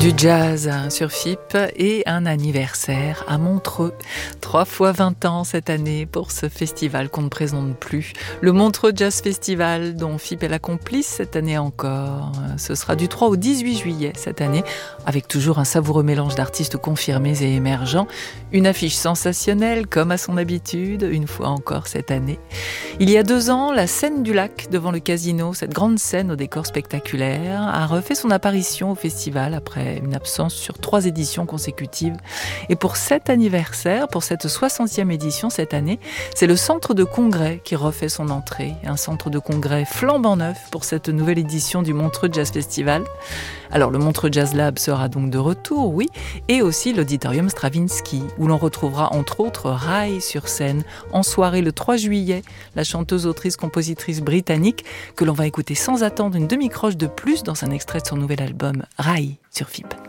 Du jazz sur FIP et un anniversaire à Montreux. 3 fois 20 ans cette année pour ce festival qu'on ne présente plus. Le Montreux Jazz Festival dont FIP est la complice cette année encore. Ce sera du 3 au 18 juillet cette année avec toujours un savoureux mélange d'artistes confirmés et émergents. Une affiche sensationnelle comme à son habitude, une fois encore cette année. Il y a 2 ans, la scène du lac devant le casino, cette grande scène au décor spectaculaire, a refait son apparition au festival après une absence sur 3 éditions consécutives. Et pour cet anniversaire, pour cette 60e édition cette année, c'est le centre de congrès qui refait son entrée. Un centre de congrès flambant neuf pour cette nouvelle édition du Montreux Jazz Festival. Alors le Montreux Jazz Lab sera donc de retour, oui, et aussi l'Auditorium Stravinsky, où l'on retrouvera entre autres Rai sur scène, en soirée le 3 juillet, la chanteuse, autrice, compositrice britannique, que l'on va écouter sans attendre une demi-croche de plus dans un extrait de son nouvel album Rai sur FIP.